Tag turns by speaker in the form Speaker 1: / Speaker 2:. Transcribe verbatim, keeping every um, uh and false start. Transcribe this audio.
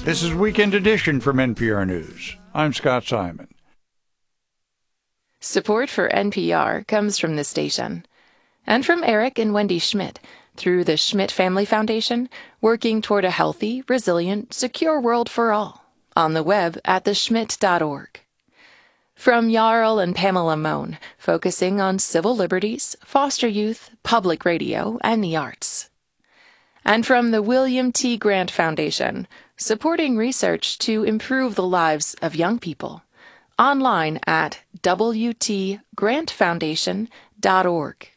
Speaker 1: This is Weekend Edition from N P R News. I'm Scott Simon.
Speaker 2: Support for N P R comes from this station and from Eric and Wendy Schmidt through the Schmidt Family Foundation, working toward a healthy, resilient, secure world for all. On the web at the schmidt dot org. From Jarl and Pamela Mohn, focusing on civil liberties, foster youth, public radio, and the arts. And from the William T. Grant Foundation, supporting research to improve the lives of young people. Online at w t grant foundation dot org.